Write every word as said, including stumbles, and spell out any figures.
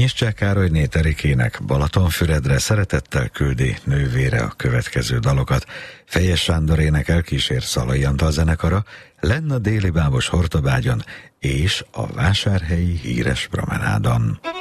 Nyiszcsák Károlyné Terikének Balatonfüredre szeretettel küldi nővére a következő dalokat. Fejes Sándor énekel, kísér Szalai Antal zenekara, lenn a déli bábos Hortobágyon és a vásárhelyi híres promenádon.